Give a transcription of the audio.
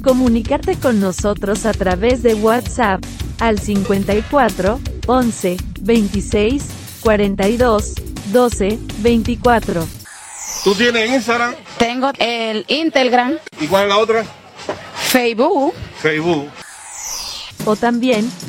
Comunicarte con nosotros a través de WhatsApp al 54 11 26 42 12 24. ¿Tú tienes Instagram? Tengo el Instagram. ¿Y cuál es la otra? Facebook. Facebook. O también